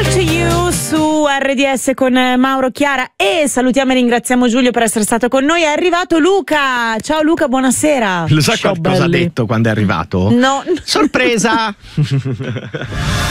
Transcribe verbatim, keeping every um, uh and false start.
Call to You su R D S con Mauro, Chiara, e salutiamo e ringraziamo Giulio per essere stato con noi. È arrivato Luca. Ciao Luca, buonasera. Lo sa Ciao, cosa ha belli. detto quando è arrivato? No. Sorpresa.